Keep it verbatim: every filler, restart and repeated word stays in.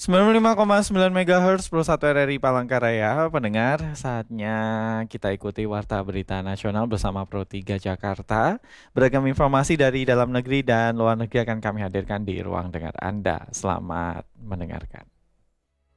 sembilan puluh lima koma sembilan MHz Pro satu R R I Palangkaraya. Pendengar, saatnya kita ikuti Warta Berita Nasional bersama Pro tiga Jakarta. Beragam informasi dari dalam negeri dan luar negeri akan kami hadirkan di ruang dengar Anda. Selamat mendengarkan.